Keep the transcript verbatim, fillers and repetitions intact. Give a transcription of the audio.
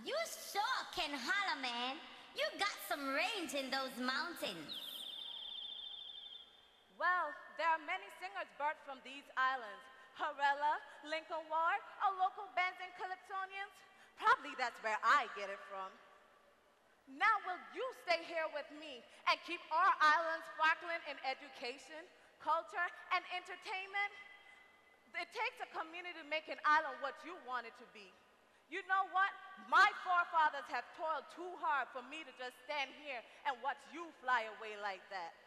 You sure can holler, man. You got some range in those mountains. Well, there are many singers birthed from these islands. Harella, Lincoln Ward, or local bands and calypsonians. Probably that's where I get it from. Now will you stay here with me and keep our island sparkling in education, culture, and entertainment? It takes a community to make an island what you want it to be. You know what? My forefathers have toiled too hard for me to just stand here and watch you fly away like that.